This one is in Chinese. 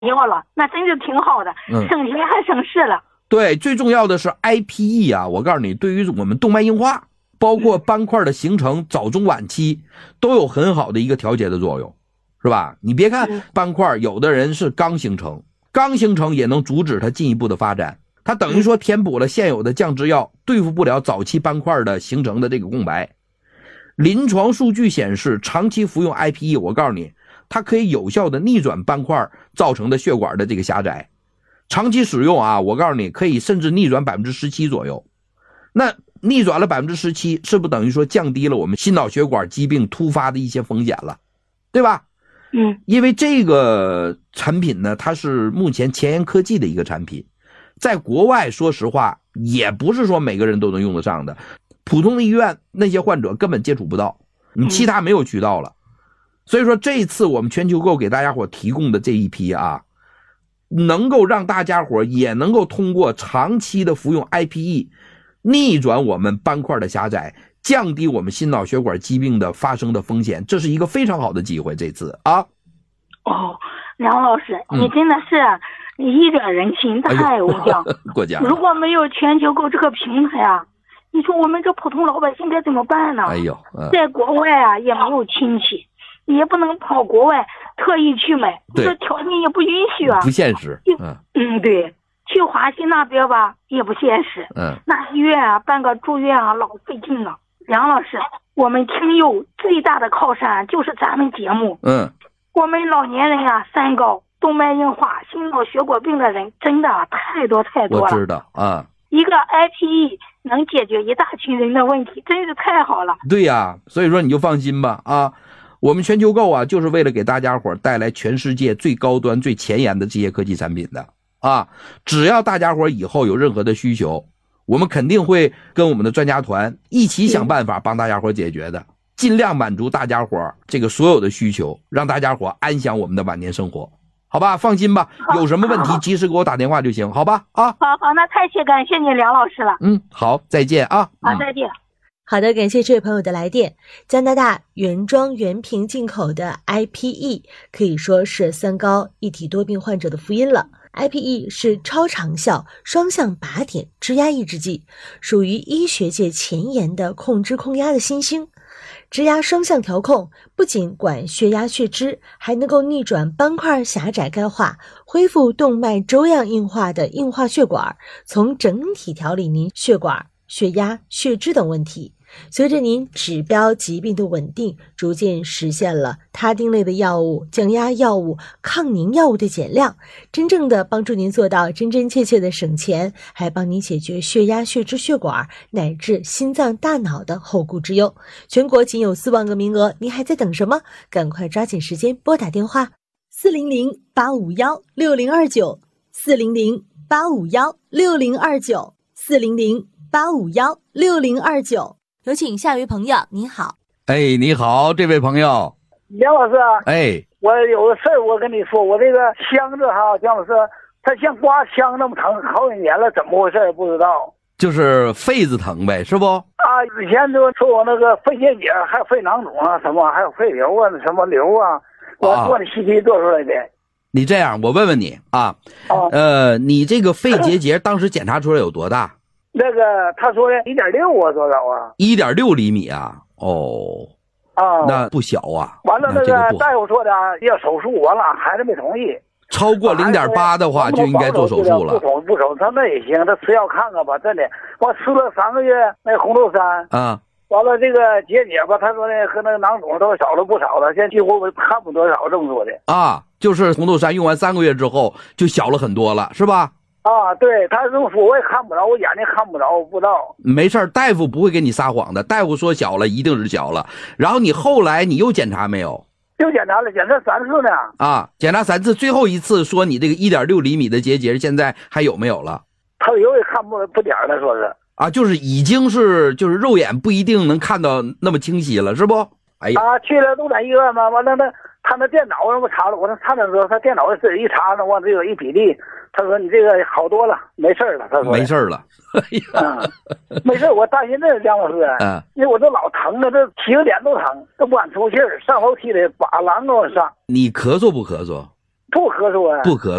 要了，那真是挺好的，省钱还省事了。 对，最重要的是 IPE 啊，我告诉你，对于我们动脉硬化，包括斑块的形成早中晚期，都有很好的一个调节的作用，是吧？你别看斑块，有的人是刚形成，刚形成也能阻止它进一步的发展，它等于说填补了现有的降脂药对付不了早期斑块的形成的这个空白。临床数据显示，长期服用 IPE， 我告诉你，它可以有效的逆转斑块造成的血管的这个狭窄。长期使用啊，我告诉你，可以甚至逆转 17% 左右。那逆转了 17%， 是不是等于说降低了我们心脑血管疾病突发的一些风险了，对吧？因为这个产品呢，它是目前前沿科技的一个产品，在国外说实话也不是说每个人都能用得上的，普通的医院那些患者根本接触不到，你其他没有渠道了。所以说这一次我们全球购给大家伙提供的这一批啊，能够让大家伙也能够通过长期的服用 IPE 逆转我们斑块的狭窄，降低我们心脑血管疾病的发生的风险，这是一个非常好的机会。这次啊， 梁老师，你真的是一点人情太无疆， 过奖。 如果没有全球购这个平台啊，你说我们这普通老百姓该怎么办呢？在国外啊也没有亲戚，也不能跑国外特意去买，这条件也不允许啊， 不现实。 对，去华西那边吧也不现实。那医院啊办个住院啊老费劲了。梁老师，我们听友最大的靠山就是咱们节目。我们老年人啊，三高、动脉硬化、心脑血管病的人真的太多了。 我知道啊， 一个 IPE 能解决一大群人的问题，真是太好了。 对呀，所以说你就放心吧啊。我们全球购啊，就是为了给大家伙带来全世界最高端、最前沿的这些科技产品的啊。只要大家伙以后有任何的需求，我们肯定会跟我们的专家团一起想办法帮大家伙解决的，尽量满足大家伙这个所有的需求，让大家伙安享我们的晚年生活，好吧？放心吧，有什么问题及时给我打电话就行，好吧？啊， 好，那太感谢你梁老师了。 好，再见啊。 好，再见。 好的，感谢这位朋友的来电。加拿大原装原瓶进口的 IPE 可以说是三高一体多病患者的福音了。IPE 是超长效双向靶点支压抑制剂，属于医学界前沿的控脂控压的新星。支压双向调控不仅管血压血脂，还能够逆转斑块狭窄钙化，恢复动脉粥样硬化的硬化血管，从整体调理您血管、血压、血脂等问题。随着您指标疾病的稳定，逐渐实现了他汀类的药物、降压药物、抗凝药物的减量，真正的帮助您做到真真切切的省钱，还帮您解决血压、血脂、血管乃至心脏、大脑的后顾之忧。全国仅有4万个名额，您还在等什么？赶快抓紧时间拨打电话400-851-6029，400-851-6029，400-851-6029。有请下一位朋友，您好。 你好，这位朋友。 梁老师，我有个事儿，我跟你说，我这个箱子哈，姜老师，它像刮枪那么疼，好几年了，怎么回事不知道。 就是肺子疼呗，是不？ 以前就说我那个肺结节，还有肺囊肿啊，什么还有肺瘤啊，什么瘤啊，我做的CT做出来的。 你这样，我问问你啊，你这个肺结节当时检查出来有多大？ 那个他说的1.6啊，多少啊 ？1.6厘米啊？那不小啊。 完了，那个大夫说的要手术，完了孩子没同意。 超过0.8的话就应该做手术了。 不手术，他那也行，他吃药看看吧，真的。我吃了3个月那红豆杉完了这个结节吧，他说呢和那个囊肿都少了不少了，现在几乎看不多少，这么说的。 就是红豆杉用完3个月之后就小了很多了，是吧？ 对，他这么说我也看不着，我眼睛看不着，我不知道。 没事，大夫不会给你撒谎的，大夫说小了一定是小了。然后你后来你又检查没有？ 又检查了，检查3次呢。 检查3次，最后一次说你这个1.6厘米的结节现在还有没有了？ 他有也看不点了，说是。 就是已经是就是肉眼不一定能看到那么清晰了，是不？ 去了动产医院嘛，完了他那电脑让我查了，我那查的时候他电脑自己一查呢，往这个一比例，他说你这个好多了，没事了。他说没事了。 没事，我担心这姜老师，因为我这老疼了，这起个脸都疼，都不敢出气儿，上楼梯里把狼给我上。 你咳嗽不咳嗽？ 不咳嗽啊？ 不咳。